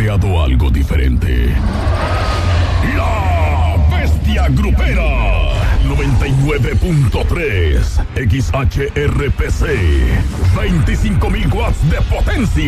creado algo diferente. La Bestia Grupera 99.3 XHRPC, 25.000 watts de potencia.